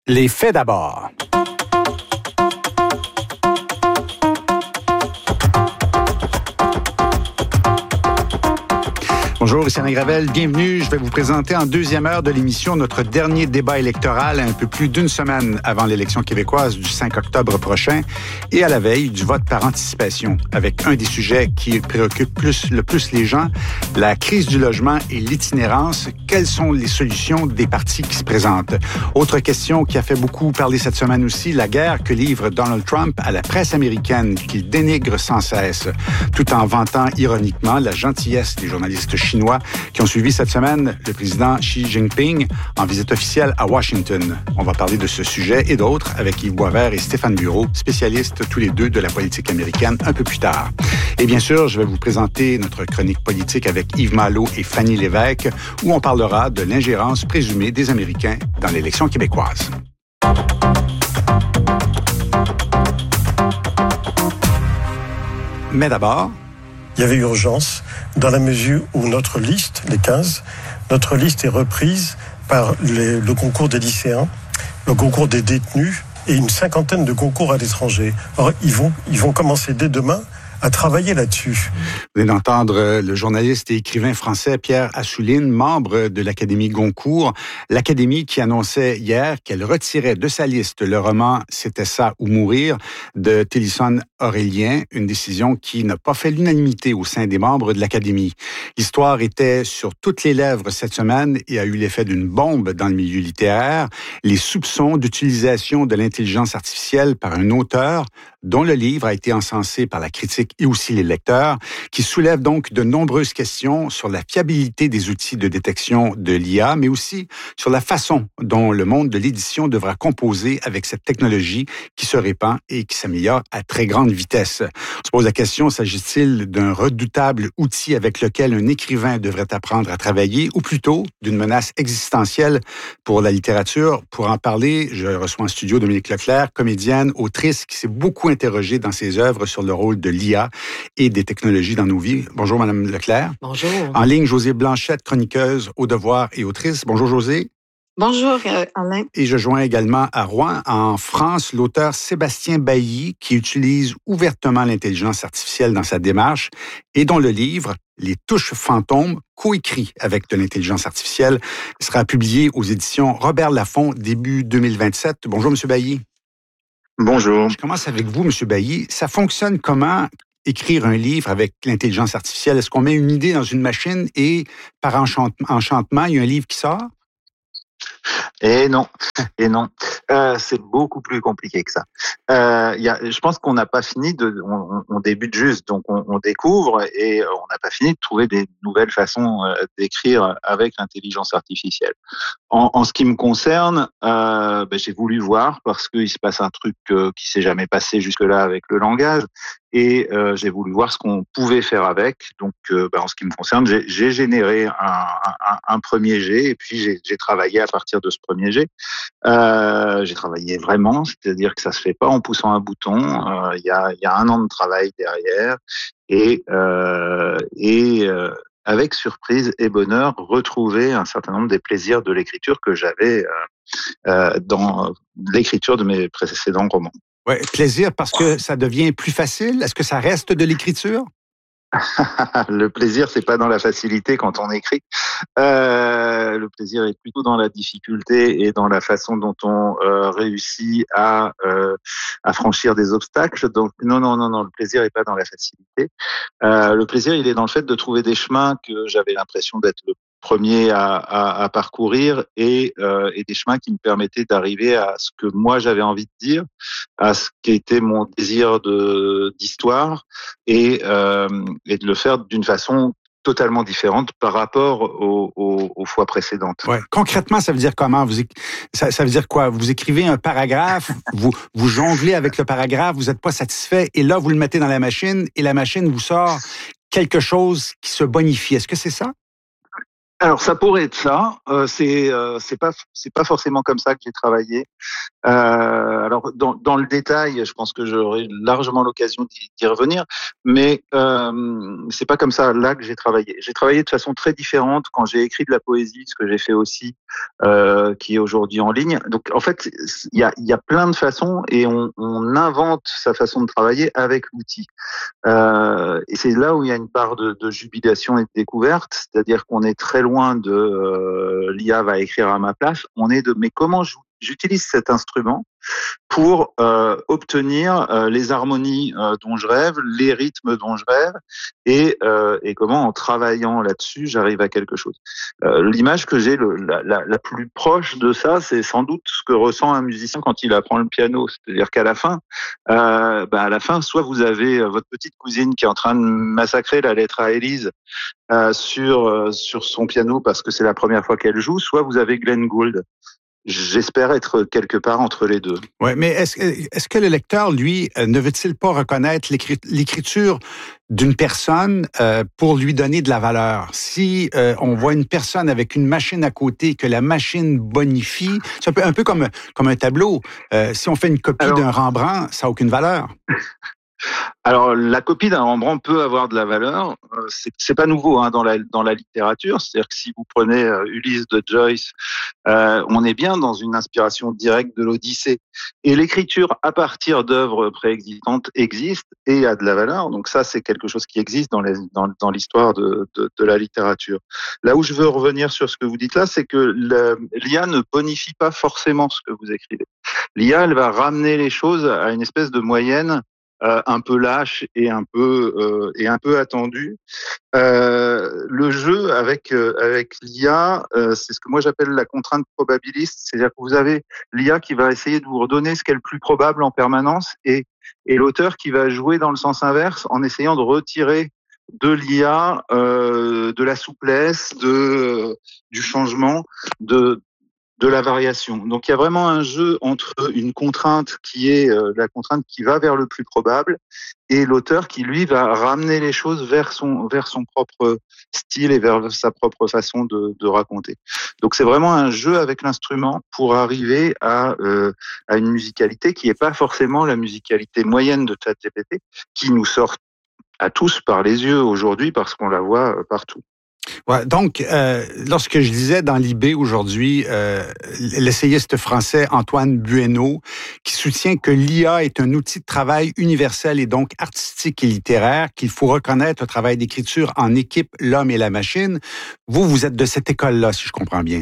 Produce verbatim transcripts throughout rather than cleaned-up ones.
Les faits d'abord. Bonjour, ici Alain Gravel. Bienvenue. Je vais vous présenter en deuxième heure de l'émission notre dernier débat électoral un peu plus d'une semaine avant l'élection québécoise du cinq octobre prochain et à la veille du vote par anticipation avec un des sujets qui préoccupe plus, le plus les gens, la crise du logement et l'itinérance. Quelles sont les solutions des partis qui se présentent? Autre question qui a fait beaucoup parler cette semaine aussi, la guerre que livre Donald Trump à la presse américaine qu'il dénigre sans cesse, tout en vantant ironiquement la gentillesse des journalistes chinois qui ont suivi cette semaine le président Xi Jinping en visite officielle à Washington. On va parler de ce sujet et d'autres avec Yves Boisvert et Stéphane Bureau, spécialistes tous les deux de la politique américaine, un peu plus tard. Et bien sûr, je vais vous présenter notre chronique politique avec Yves Malo et Fanny Lévesque, où on parlera de l'ingérence présumée des Américains dans l'élection québécoise. Mais d'abord, il y avait urgence dans la mesure où notre liste, les quinze, notre liste est reprise par les, le concours des lycéens, le concours des détenus et une cinquantaine de concours à l'étranger. Alors, ils vont, ils vont commencer dès demain à travailler là-dessus. Vous venez d'entendre le journaliste et écrivain français Pierre Assouline, membre de l'Académie Goncourt. L'Académie qui annonçait hier qu'elle retirait de sa liste le roman « C'était ça ou mourir » de Télisson Aurélien, une décision qui n'a pas fait l'unanimité au sein des membres de l'Académie. L'histoire était sur toutes les lèvres cette semaine et a eu l'effet d'une bombe dans le milieu littéraire. Les soupçons d'utilisation de l'intelligence artificielle par un auteur dont le livre a été encensé par la critique et aussi les lecteurs, qui soulèvent donc de nombreuses questions sur la fiabilité des outils de détection de l'I A, mais aussi sur la façon dont le monde de l'édition devra composer avec cette technologie qui se répand et qui s'améliore à très grande vitesse. On se pose la question, s'agit-il d'un redoutable outil avec lequel un écrivain devrait apprendre à travailler, ou plutôt d'une menace existentielle pour la littérature? Pour en parler, je reçois en studio Dominique Leclerc, comédienne, autrice, qui s'est beaucoup interrogée dans ses œuvres sur le rôle de l'I A et des technologies dans nos vies. Bonjour, Madame Leclerc. Bonjour. En ligne, Josée Blanchette, chroniqueuse au Devoir et autrice. Bonjour, Josée. Bonjour, euh, Alain. Et je joins également à Rouen, en France, l'auteur Sébastien Bailly, qui utilise ouvertement l'intelligence artificielle dans sa démarche et dont le livre « Les touches fantômes », coécrit avec de l'intelligence artificielle, sera publié aux éditions Robert Laffont début deux mille vingt-sept. Bonjour, M. Bailly. Bonjour. Je commence avec vous, M. Bailly. Ça fonctionne comment, écrire un livre avec l'intelligence artificielle? Est-ce qu'on met une idée dans une machine et par enchantement, il y a un livre qui sort? Et non, et non, euh, c'est beaucoup plus compliqué que ça. Euh, y a, je pense qu'on n'a pas fini de, on, on débute juste, donc on, on découvre et on n'a pas fini de trouver des nouvelles façons euh, d'écrire avec l'intelligence artificielle. En, en ce qui me concerne, euh, ben, j'ai voulu voir parce qu'il se passe un truc euh, qui s'est jamais passé jusque-là avec le langage. Et euh, j'ai voulu voir ce qu'on pouvait faire avec. Donc, euh, ben, en ce qui me concerne, j'ai, j'ai généré un, un, un premier jet et puis j'ai, j'ai travaillé à partir de ce premier jet. Euh, j'ai travaillé vraiment, c'est-à-dire que ça se fait pas en poussant un bouton. Il euh, y, a, y a un an de travail derrière et, euh, et euh, avec surprise et bonheur, retrouver un certain nombre des plaisirs de l'écriture que j'avais euh, euh, dans l'écriture de mes précédents romans. Ouais, plaisir parce que ça devient plus facile. Est-ce que ça reste de l'écriture? Le plaisir, c'est pas dans la facilité quand on écrit. Euh, le plaisir est plutôt dans la difficulté et dans la façon dont on euh, réussit à euh, à franchir des obstacles. Donc non, non, non, non, le plaisir est pas dans la facilité. Euh, le plaisir, il est dans le fait de trouver des chemins que j'avais l'impression d'être le premier à, à, à parcourir et, euh, et des chemins qui me permettaient d'arriver à ce que moi j'avais envie de dire, à ce qui était mon désir de d'histoire et, euh, et de le faire d'une façon totalement différente par rapport aux, aux, aux fois précédentes. Ouais. Concrètement, ça veut dire comment? Vous, ça, ça veut dire quoi? Vous écrivez un paragraphe, vous, vous jonglez avec le paragraphe, vous n'êtes pas satisfait et là, vous le mettez dans la machine et la machine vous sort quelque chose qui se bonifie. Est-ce que c'est ça? Alors ça pourrait être ça. Euh, c'est euh, c'est pas c'est pas forcément comme ça que j'ai travaillé. Euh, alors dans dans le détail, je pense que j'aurai largement l'occasion d'y, d'y revenir, mais euh, c'est pas comme ça là que j'ai travaillé. J'ai travaillé de façon très différente quand j'ai écrit de la poésie, ce que j'ai fait aussi, euh, qui est aujourd'hui en ligne. Donc en fait, il y a il y a plein de façons et on on invente sa façon de travailler avec l'outil. Euh, et c'est là où il y a une part de, de jubilation et de découverte, c'est-à-dire qu'on est très loin de euh, l'I A va écrire à ma place, on est de mais comment j'utilise cet instrument pour euh, obtenir euh, les harmonies euh, dont je rêve, les rythmes dont je rêve, et, euh, et comment en travaillant là-dessus, j'arrive à quelque chose. Euh, l'image que j'ai le, la, la, la plus proche de ça, c'est sans doute ce que ressent un musicien quand il apprend le piano. C'est-à-dire qu'à la fin, euh, bah à la fin, soit vous avez votre petite cousine qui est en train de massacrer la lettre à Élise euh, sur euh, sur son piano parce que c'est la première fois qu'elle joue, soit vous avez Glenn Gould. J'espère être quelque part entre les deux. Oui, mais est-ce, est-ce que le lecteur, lui, ne veut-il pas reconnaître l'écrit, l'écriture d'une personne euh, pour lui donner de la valeur? Si euh, on voit une personne avec une machine à côté, que la machine bonifie, c'est un peu, un peu comme, comme un tableau. Euh, si on fait une copie Alors, d'un Rembrandt, ça n'a aucune valeur. Alors, la copie d'un Rembrandt peut avoir de la valeur. C'est, c'est pas nouveau hein, dans la dans la littérature. C'est-à-dire que si vous prenez euh, Ulysse de Joyce, euh, on est bien dans une inspiration directe de l'Odyssée. Et l'écriture à partir d'œuvres préexistantes existe et a de la valeur. Donc ça, c'est quelque chose qui existe dans, les, dans, dans l'histoire de, de, de la littérature. Là où je veux revenir sur ce que vous dites là, c'est que le, l'I A ne bonifie pas forcément ce que vous écrivez. L'I A, elle va ramener les choses à une espèce de moyenne. Euh, un peu lâche et un peu euh, et un peu attendu. Euh, le jeu avec euh, avec l'I A, euh, c'est ce que moi j'appelle la contrainte probabiliste, c'est-à-dire que vous avez l'I A qui va essayer de vous redonner ce qui est le plus probable en permanence et et l'auteur qui va jouer dans le sens inverse en essayant de retirer de l'I A euh, de la souplesse, de euh, du changement, de de la variation. Donc il y a vraiment un jeu entre une contrainte qui est euh, la contrainte qui va vers le plus probable et l'auteur qui lui va ramener les choses vers son vers son propre style et vers sa propre façon de, de raconter. Donc c'est vraiment un jeu avec l'instrument pour arriver à euh, à une musicalité qui est pas forcément la musicalité moyenne de ChatGPT qui nous sort à tous par les yeux aujourd'hui parce qu'on la voit partout. Ouais, donc, euh, lorsque je lisais dans l'I B aujourd'hui, euh, l'essayiste français Antoine Bueno, qui soutient que l'I A est un outil de travail universel et donc artistique et littéraire, qu'il faut reconnaître le travail d'écriture en équipe, l'homme et la machine. Vous, vous êtes de cette école-là, si je comprends bien.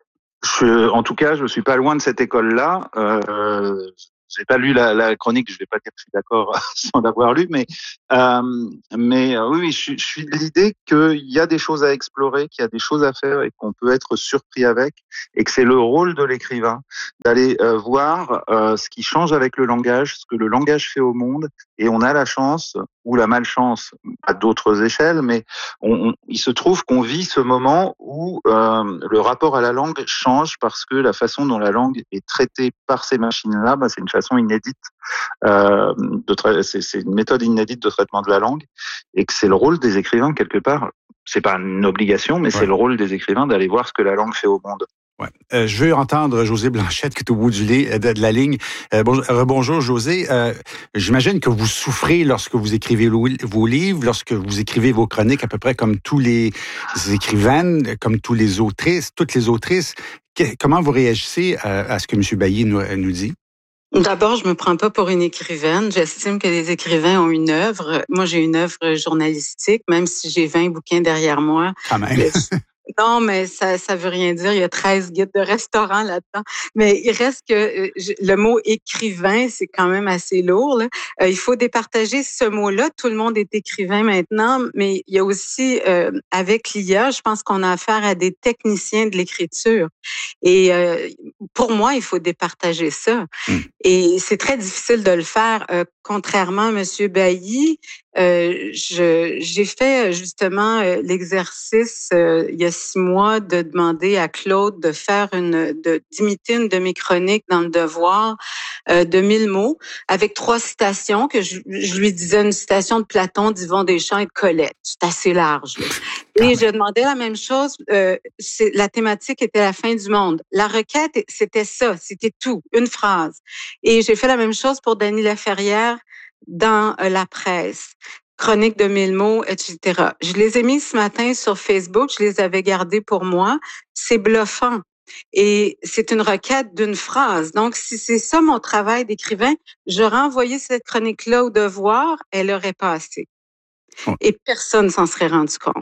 Je, en tout cas, je suis pas loin de cette école-là. Euh, j'ai pas lu la, la chronique, je vais pas dire que je suis d'accord sans l'avoir lu, mais euh, mais euh, oui, je, je suis de l'idée qu'il y a des choses à explorer, qu'il y a des choses à faire et qu'on peut être surpris avec, et que c'est le rôle de l'écrivain d'aller euh, voir euh, ce qui change avec le langage, ce que le langage fait au monde, et on a la chance ou la malchance à d'autres échelles, mais on, on, il se trouve qu'on vit ce moment où euh, le rapport à la langue change parce que la façon dont la langue est traitée par ces machines-là, bah, c'est une façon inédite, euh, de tra- c'est, c'est une méthode inédite de traitement de la langue, et que c'est le rôle des écrivains quelque part. C'est pas une obligation, mais ouais. C'est le rôle des écrivains d'aller voir ce que la langue fait au monde. Ouais. Euh, je veux entendre José Blanchette qui est au bout du lit, de, de la ligne. Euh, bon, bonjour José. Euh, j'imagine que vous souffrez lorsque vous écrivez vos livres, lorsque vous écrivez vos chroniques, à peu près comme tous les écrivaines, comme tous les autrices, toutes les autrices. Que, comment vous réagissez à, à ce que M. Bailly nous, nous dit? D'abord, je me prends pas pour une écrivaine. J'estime que les écrivains ont une œuvre. Moi, j'ai une œuvre journalistique, même si j'ai vingt bouquins derrière moi. Quand même. Non, mais ça ça veut rien dire. Il y a treize guides de restaurants là-dedans. Mais il reste que euh, je, le mot écrivain, c'est quand même assez lourd. Là. Euh, il faut départager ce mot-là. Tout le monde est écrivain maintenant, mais il y a aussi, euh, avec l'I A, je pense qu'on a affaire à des techniciens de l'écriture. Et euh, pour moi, il faut départager ça. Mm. Et c'est très difficile de le faire. Euh, contrairement à M. Bailly, euh, je, j'ai fait justement euh, l'exercice euh, il y a six mois de demander à Claude de faire une, de, d'imiter une de mes chroniques dans le Devoir euh, de mille mots avec trois citations que je, je lui disais une citation de Platon, d'Yvon Deschamps et de Colette. C'est assez large. Là. Et je demandais la même chose. Euh, c'est, la thématique était la fin du monde. La requête, c'était ça. C'était tout. Une phrase. Et j'ai fait la même chose pour Dany Laferrière dans euh, la presse. Chronique de mille mots, et cetera. Je les ai mis ce matin sur Facebook. Je les avais gardés pour moi. C'est bluffant. Et c'est une requête d'une phrase. Donc, si c'est ça mon travail d'écrivain, j'aurais envoyé cette chronique-là au Devoir, elle aurait passé. Et personne ne s'en serait rendu compte.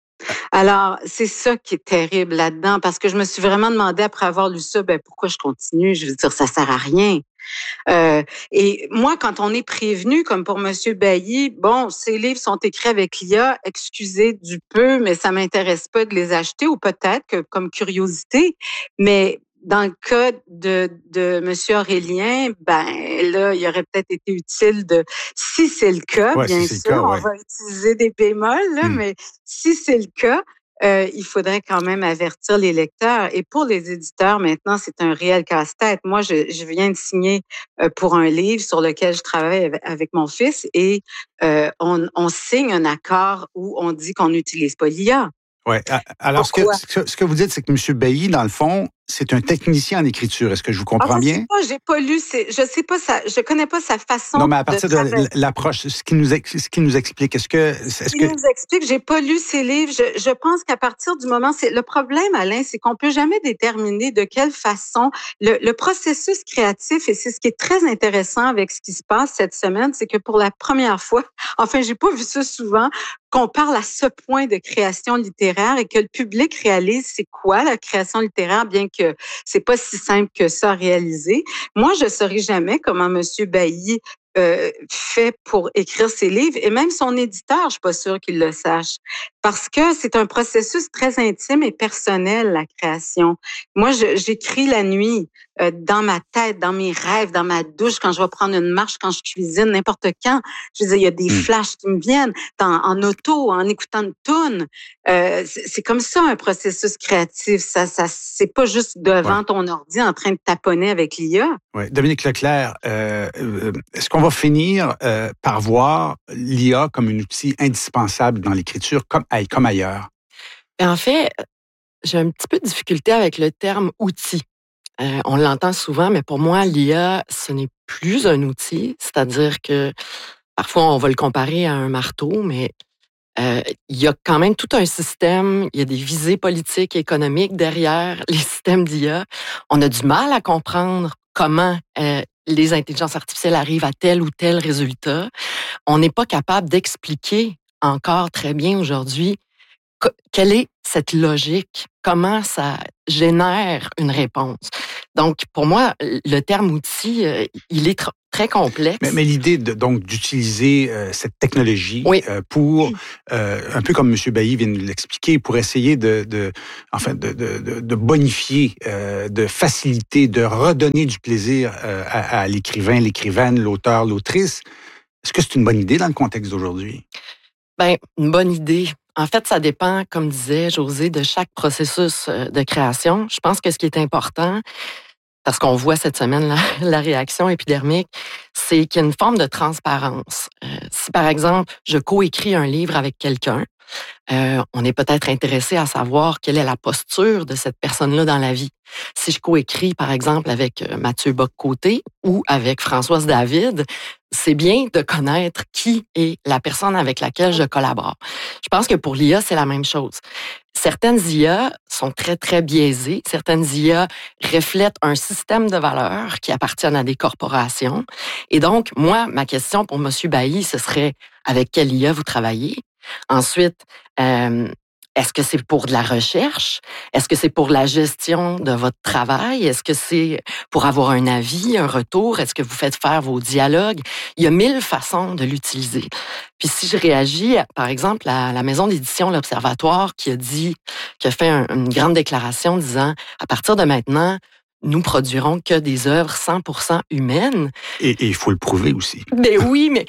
Alors, c'est ça qui est terrible là-dedans, parce que je me suis vraiment demandé, après avoir lu ça, ben pourquoi je continue? Je veux dire, ça sert à rien. Euh, et moi, quand on est prévenu, comme pour Monsieur Bailly, bon, ces livres sont écrits avec l'I A, excusez du peu, mais ça m'intéresse pas de les acheter, ou peut-être que comme curiosité, mais dans le cas de, de Monsieur Aurélien, ben là, il aurait peut-être été utile de, si c'est le cas, ouais, bien si sûr, cas, ouais. on va utiliser des bémols, là, mm. mais si c'est le cas, euh, il faudrait quand même avertir les lecteurs. Et pour les éditeurs, maintenant, c'est un réel casse-tête. Moi, je, je viens de signer euh, pour un livre sur lequel je travaille avec, avec mon fils et euh, on, on signe un accord où on dit qu'on n'utilise pas l'I A. Oui. Alors, ce que, ce que vous dites, c'est que M. Bailly, dans le fond, c'est un technicien en écriture. Est-ce que je vous comprends ah, je bien? sais pas, j'ai pas lu, c'est, je sais pas ça, je connais pas sa façon. Non, mais à partir de, de l'approche, ce qu'il nous, ce qu'il nous explique, est-ce que, est-ce ce qu'il que... nous explique, j'ai pas lu ses livres. Je, je pense qu'à partir du moment, c'est le problème, Alain, c'est qu'on peut jamais déterminer de quelle façon le, le processus créatif, et c'est ce qui est très intéressant avec ce qui se passe cette semaine, c'est que pour la première fois, enfin, j'ai pas vu ça souvent, qu'on parle à ce point de création littéraire et que le public réalise c'est quoi la création littéraire, bien que c'est pas si simple que ça à réaliser. Moi, je saurais jamais comment Monsieur Bailly euh, fait pour écrire ses livres, et même son éditeur, je suis pas sûre qu'il le sache, parce que c'est un processus très intime et personnel, la création. Moi, je, j'écris la nuit, euh, dans ma tête, dans mes rêves, dans ma douche, quand je vais prendre une marche, quand je cuisine, n'importe quand. Je veux dire, il y a des flashs qui me viennent en, en auto, en écoutant une toune. Euh, c'est, c'est comme ça un processus créatif. Ça, ça, c'est pas juste devant ouais. ton ordi en train de taponner avec l'I A. Oui. Dominique Leclerc, euh, est-ce qu'on va finir euh, par voir l'I A comme un outil indispensable dans l'écriture, comme, comme ailleurs? En fait, j'ai un petit peu de difficulté avec le terme « outil ». Euh, on l'entend souvent, mais pour moi, l'I A, ce n'est plus un outil. C'est-à-dire que parfois, on va le comparer à un marteau, mais euh, il y a quand même tout un système, il y a des visées politiques et économiques derrière les systèmes d'I A. On a du mal à comprendre comment euh, les intelligences artificielles arrivent à tel ou tel résultat. On n'est pas capable d'expliquer encore très bien aujourd'hui que, quelle est cette logique, comment ça génère une réponse. Donc, pour moi, le terme outil, euh, il est tr- très complexe. Mais, mais l'idée de, donc d'utiliser euh, cette technologie oui. euh, pour, euh, un peu comme M. Bailly vient de l'expliquer, pour essayer de, de enfin, de, de, de bonifier, euh, de faciliter, de redonner du plaisir euh, à, à l'écrivain, l'écrivaine, l'auteur, l'autrice. Est-ce que c'est une bonne idée dans le contexte d'aujourd'hui? Bien, une bonne idée. En fait, ça dépend, comme disait Josée, de chaque processus de création. Je pense que ce qui est important, parce qu'on voit cette semaine la, la réaction épidermique, c'est qu'il y a une forme de transparence. Euh, si, par exemple, je coécris un livre avec quelqu'un, euh, on est peut-être intéressé à savoir quelle est la posture de cette personne-là dans la vie. Si je coécris, par exemple, avec Mathieu Bock-Côté ou avec Françoise David, c'est bien de connaître qui est la personne avec laquelle je collabore. Je pense que pour l'I A, c'est la même chose. Certaines I A sont très, très biaisées. Certaines I A reflètent un système de valeurs qui appartiennent à des corporations. Et donc, moi, ma question pour M. Bailly, ce serait avec quelle I A vous travaillez? Ensuite, euh, est-ce que c'est pour de la recherche? Est-ce que c'est pour la gestion de votre travail? Est-ce que c'est pour avoir un avis, un retour? Est-ce que vous faites faire vos dialogues? Il y a mille façons de l'utiliser. Puis si je réagis, par exemple, à la maison d'édition L'Observatoire qui a dit, qui a fait un, une grande déclaration disant, à partir de maintenant, nous produirons que des œuvres cent pour cent humaines. Et il faut le prouver aussi. Mais oui, mais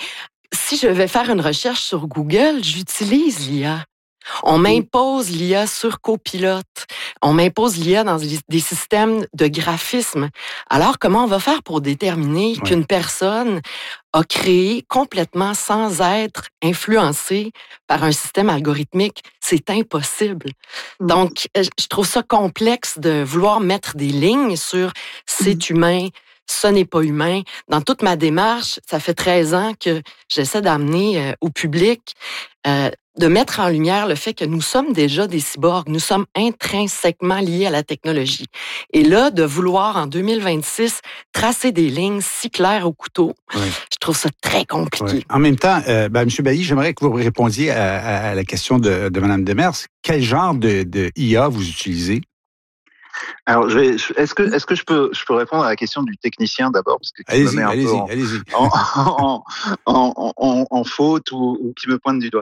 si je vais faire une recherche sur Google, j'utilise l'I A. On m'impose l'I A sur Copilote. On m'impose l'I A dans des systèmes de graphisme. Alors, comment on va faire pour déterminer ouais. qu'une personne a créé complètement sans être influencée par un système algorithmique? C'est impossible. Donc, je trouve ça complexe de vouloir mettre des lignes sur « c'est humain ». Ce n'est pas humain. Dans toute ma démarche, ça fait treize ans que j'essaie d'amener euh, au public, euh, de mettre en lumière le fait que nous sommes déjà des cyborgs. Nous sommes intrinsèquement liés à la technologie. Et là, de vouloir, en deux mille vingt-six, tracer des lignes si claires au couteau, oui. je trouve ça très compliqué. Oui. En même temps, euh, ben, M. Bailly, j'aimerais que vous répondiez à, à, à la question de, de Mme Demers. Quel genre de, de I A vous utilisez? Alors, je vais, est-ce que, est-ce que je peux, je peux répondre à la question du technicien d'abord, parce que qui allez-y, me met un allez-y, peu en, allez-y. En, en, en, en, en faute ou, ou qui me pointe du doigt.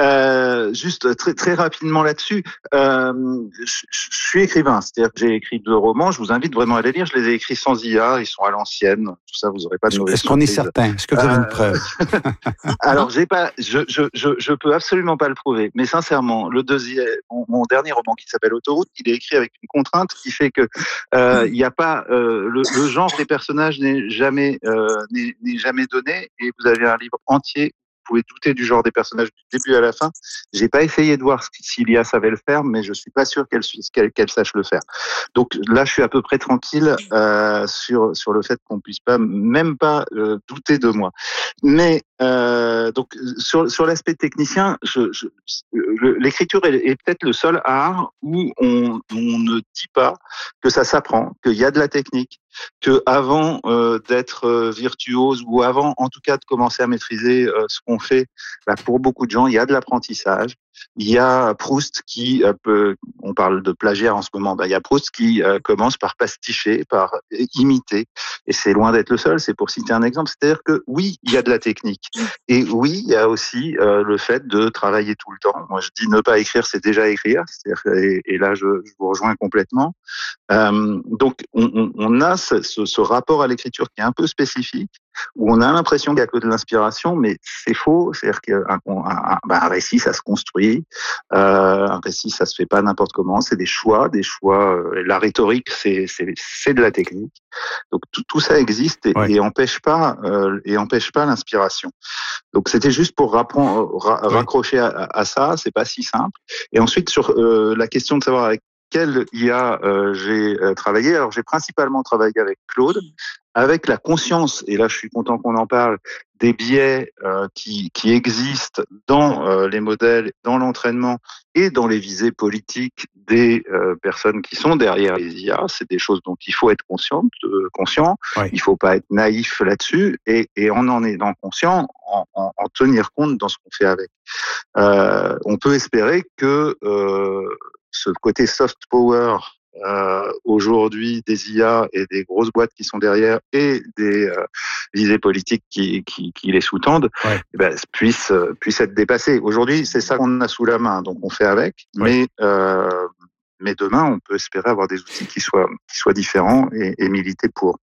Euh, juste très, très rapidement là-dessus, euh, je, je suis écrivain, c'est-à-dire que j'ai écrit deux romans. Je vous invite vraiment à les lire. Je les ai écrits sans I A, ils sont à l'ancienne. Tout ça, vous n'aurez pas de mauvaise Est-ce qu'on est certain? Est-ce que vous avez une preuve? Alors, j'ai pas, je, je, je, je peux absolument pas le prouver, mais sincèrement, le deuxième, mon, mon dernier roman qui s'appelle Autoroute, il est écrit avec une contrainte qui fait que euh, il n'y a pas euh, le, le genre des personnages n'est jamais euh, n'est, n'est jamais donné, et vous avez un livre entier. Vous pouvez douter du genre des personnages du début à la fin. J'ai pas essayé de voir si l'I A savait le faire, mais je suis pas sûr qu'elle, qu'elle, qu'elle sache le faire. Donc là, je suis à peu près tranquille euh, sur sur le fait qu'on puisse pas, même pas euh, douter de moi. Mais euh, donc sur sur l'aspect technicien, je, je, l'écriture est, est peut-être le seul art où on on ne dit pas que ça s'apprend, qu'il y a de la technique, que avant euh, d'être euh, virtuose ou avant, en tout cas, de commencer à maîtriser euh, ce qu'on fait, bah, pour beaucoup de gens, il y a de l'apprentissage. Il y a Proust qui euh, peut, on parle de plagiat en ce moment, bah, il y a Proust qui euh, commence par pasticher, par imiter, et c'est loin d'être le seul. C'est pour citer un exemple, c'est-à-dire que oui, il y a de la technique, et oui, il y a aussi euh, le fait de travailler tout le temps. Moi, je dis ne pas écrire, c'est déjà écrire, c'est-à-dire, et, et là, je, je vous rejoins complètement. Euh, donc, on, on, on a ce, ce, ce rapport à l'écriture qui est un peu spécifique, où on a l'impression qu'il n'y a que de l'inspiration, mais c'est faux. C'est-à-dire qu'un un, un, un récit, ça se construit. Euh, un récit, ça se fait pas n'importe comment. C'est des choix, des choix. Euh, la rhétorique, c'est, c'est, c'est de la technique. Donc tout, tout ça existe et, ouais. et empêche pas euh, et empêche pas l'inspiration. Donc c'était juste pour rappro- ra- ouais. raccrocher à, à ça. C'est pas si simple. Et ensuite sur euh, la question de savoir avec quelle I A euh, j'ai euh, travaillé. Alors j'ai principalement travaillé avec Claude, avec la conscience, et là je suis content qu'on en parle, des biais euh, qui, qui existent dans euh, les modèles, dans l'entraînement et dans les visées politiques des euh, personnes qui sont derrière les I A. C'est des choses dont il faut être conscient, euh, conscient. Oui. Il faut pas être naïf là-dessus, et, et en en étant conscient, en, en, en tenir compte dans ce qu'on fait avec. Euh, on peut espérer que euh, ce côté soft power euh, aujourd'hui des I A et des grosses boîtes qui sont derrière et des euh, visées politiques qui, qui, qui les sous-tendent, ouais. eh ben, puissent euh, puissent être dépassées. Aujourd'hui, c'est ça qu'on a sous la main, donc on fait avec. Ouais. Mais euh, mais demain, on peut espérer avoir des outils qui soient qui soient différents et, et militer pour.